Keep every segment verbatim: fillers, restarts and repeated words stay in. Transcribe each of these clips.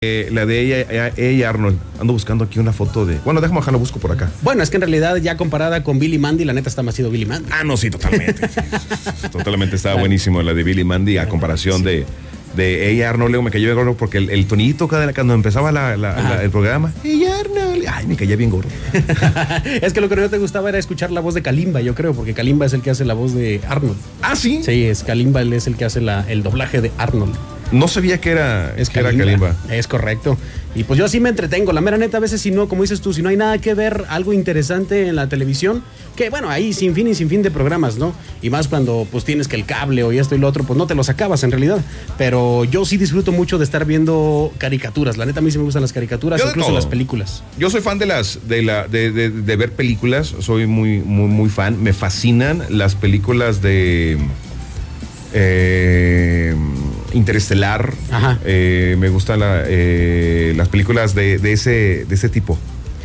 Eh, la de ella, ella, ella Arnold. Ando buscando aquí una foto de. Bueno, déjame bajarlo, busco por acá. Bueno, es que en realidad ya comparada con Billy Mandy, la neta está más sido Billy Mandy. Ah, no, sí, totalmente. sí, totalmente estaba claro. buenísimo la de Billy Mandy a comparación sí. de, de ella Arnold. Luego me cayó bien gordo porque el, el tonito cada cuando empezaba la, la, la, el programa. Ella Arnold. Ay, me caía bien gordo. Es que lo que no te gustaba era escuchar la voz de Kalimba, yo creo, porque Kalimba es el que hace la voz de Arnold. Ah, sí. Sí, es Kalimba, él es el que hace la, el doblaje de Arnold. No sabía que era, es que Kalimba. era Kalimba. Es correcto. Y pues yo así me entretengo. La mera neta, a veces si no, como dices tú, si no hay nada que ver, algo interesante en la televisión, que bueno, ahí sin fin y sin fin de programas, ¿no? Y más cuando pues tienes que el cable o esto y lo otro, pues no te los acabas en realidad. Pero yo sí disfruto mucho de estar viendo caricaturas. La neta, a mí sí me gustan las caricaturas, incluso todo. Las películas. Yo soy fan de las, de la, de, de, de ver películas, soy muy, muy, muy fan. Me fascinan las películas de eh, Interestelar. Ajá. Eh, me gustan la, eh, las películas de, de ese de ese tipo.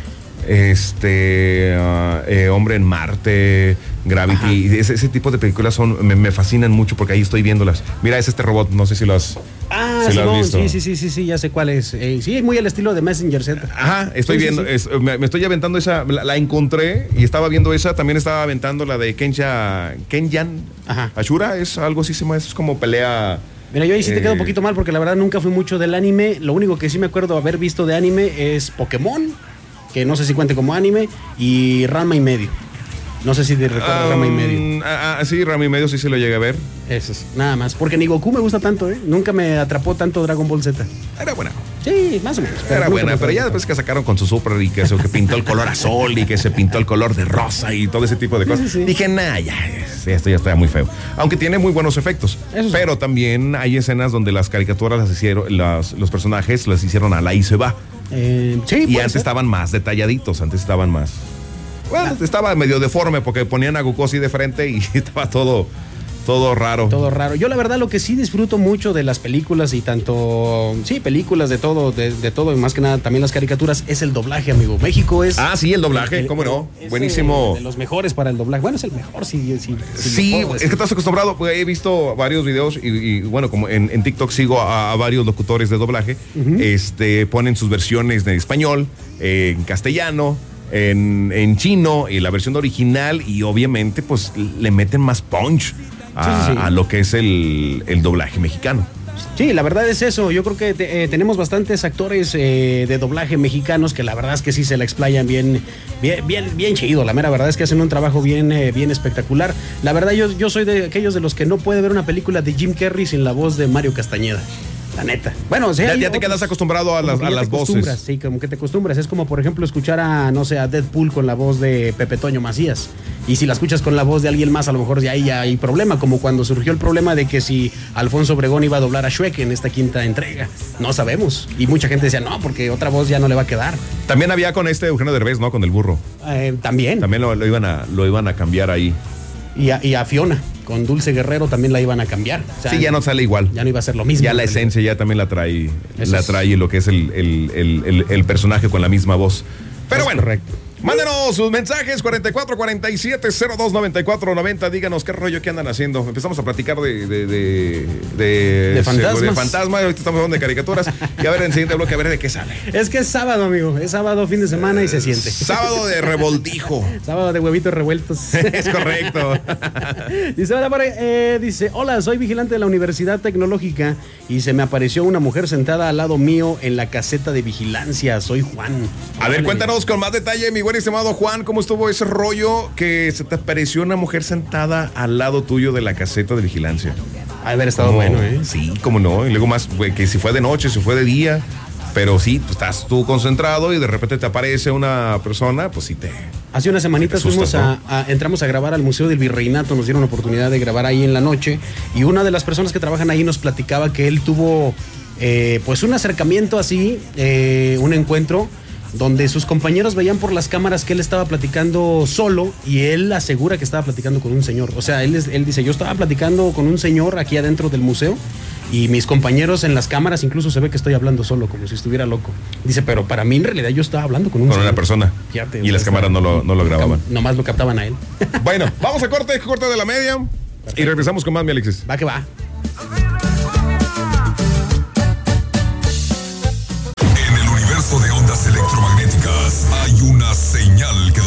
Este uh, eh, Hombre en Marte, Gravity, ese, ese tipo de películas son me, me fascinan mucho porque ahí estoy viéndolas. Mira, es este robot, no sé si lo has Ah, si sí, lo has no, visto. sí, sí, sí, sí, sí, ya sé cuál es. Eh, sí, muy al estilo de Messenger Z. Ajá, estoy sí, viendo, sí, sí. Es, me, me estoy aventando esa, la, la encontré y estaba viendo esa, también estaba aventando la de Kenya, Kenyan Ajá. Ashura, es algo así, se llama, es como pelea. Mira, yo ahí sí te eh, quedo un poquito mal porque la verdad nunca fui mucho del anime. Lo único que sí me acuerdo haber visto de anime es Pokémon, que no sé si cuente como anime, y Rama y medio. No sé si te recuerdas um, Rama y medio. Ah, ah, sí, Rama y medio sí se lo llegué a ver. Eso es, nada más. Porque ni Goku me gusta tanto, ¿eh? Nunca me atrapó tanto Dragon Ball Z. Era buena. Sí, más o menos. Era buena, pero ya después que sacaron con su Super y que, eso, que pintó el color azul y que se pintó el color de rosa y todo ese tipo de cosas. Sí, sí, sí. Dije, nah, ya, esto ya está muy feo. Aunque tiene muy buenos efectos. Eso pero sí. También hay escenas donde las caricaturas las hicieron, las, los personajes las hicieron a la y se va. Eh, sí, y antes ser. estaban más detalladitos, antes estaban más. Bueno, estaba medio deforme porque ponían a Goku así de frente y estaba todo, todo raro. Todo raro. Yo la verdad lo que sí disfruto mucho de las películas y tanto, sí, películas de todo, de, de todo y más que nada también las caricaturas es el doblaje, amigo. México es... Ah, sí, el doblaje, el, ¿cómo no? Buenísimo. De los mejores para el doblaje. Bueno, es el mejor, sí. Sí, sí mejor, es que estás acostumbrado, pues, he visto varios videos y, y bueno, como en, en TikTok sigo a, a varios locutores de doblaje, uh-huh. este, ponen sus versiones de español, eh, en castellano, En, en chino y la versión original y obviamente pues le meten más punch a, sí, sí, sí. a lo que es el, el doblaje mexicano. Sí, la verdad es eso. Yo creo que te, eh, tenemos bastantes actores eh, de doblaje mexicanos que la verdad es que sí se la explayan bien, bien, bien, bien chido. La mera verdad es que hacen un trabajo bien, eh, bien espectacular. La verdad yo, yo soy de aquellos de los que no puede ver una película de Jim Carrey sin la voz de Mario Castañeda. La neta. Bueno, o sea, ya, ya te quedas acostumbrado a las, a las voces. Sí, como que te acostumbras. Es como, por ejemplo, escuchar a, no sé, a Deadpool con la voz de Pepe Toño Macías. Y si la escuchas con la voz de alguien más, a lo mejor ya ahí ya hay problema. Como cuando surgió el problema de que si Alfonso Obregón iba a doblar a Shrek en esta quinta entrega. No sabemos. Y mucha gente decía, no, porque otra voz ya no le va a quedar. También había con este Eugenio Derbez, ¿no? Con el burro. Eh, también. También lo, lo, iban a, lo iban a cambiar ahí. Y a, y a Fiona. Con Dulce Guerrero también la iban a cambiar. O sea, sí, ya no sale igual. Ya no iba a ser lo mismo. Ya la esencia ya también la trae, Eso la trae es. Lo que es el, el, el, el, el personaje con la misma voz. Pero es bueno, correcto. Mándenos sus mensajes cuarenta y cuatro cuarenta y siete cero dos noventa y cuatro noventa. Díganos qué rollo que andan haciendo. Empezamos a platicar de de de, de, de fantasmas. De fantasma. Ahorita estamos hablando de caricaturas. Y a ver en el siguiente bloque a ver de qué sale. Es que es sábado, amigo. Es sábado, fin de semana y se siente. Sábado de revoltijo. Sábado de huevitos revueltos. Es correcto. Dice, hola, eh, dice, hola, soy vigilante de la Universidad Tecnológica y se me apareció una mujer sentada al lado mío en la caseta de vigilancia. Soy Juan. A Órale. ver, cuéntanos con más detalle, mi buen estimado Juan, ¿cómo estuvo ese rollo que se te apareció una mujer sentada al lado tuyo de la caseta de vigilancia? Ha de haber estado bueno, ¿eh? Sí, cómo no. Y luego más, güey, que si fue de noche, si fue de día. Pero sí, pues, estás tú concentrado y de repente te aparece una persona, pues sí te... Hace unas semanitas fuimos a, a, entramos a grabar al Museo del Virreinato, nos dieron la oportunidad de grabar ahí en la noche y una de las personas que trabajan ahí nos platicaba que él tuvo eh, pues un acercamiento así, eh, un encuentro donde sus compañeros veían por las cámaras que él estaba platicando solo y él asegura que estaba platicando con un señor. O sea, él, él dice, yo estaba platicando con un señor aquí adentro del museo y mis compañeros en las cámaras incluso se ve que estoy hablando solo, como si estuviera loco. Dice, pero para mí en realidad yo estaba hablando con un Con señor. una persona. Fíjate, y las cámaras no lo, no lo grababan. Nomás lo captaban a él. Bueno, vamos a corte, corte de la media. Perfecto. Y regresamos con más, mi Alexis. Va que va. especial que